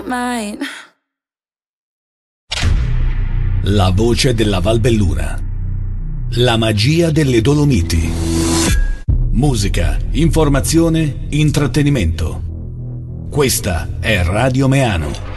mine. La voce della Val Belluna. La magia delle Dolomiti. Musica, informazione, intrattenimento. Questa è Radio Meano.